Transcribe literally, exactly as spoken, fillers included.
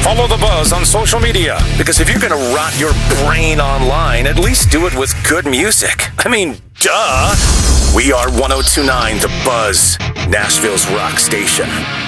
Follow The Buzz on social media, because if you're gonna rot your brain online, at least do it with good music. I mean, duh! We are one oh two point nine The Buzz, Nashville's rock station.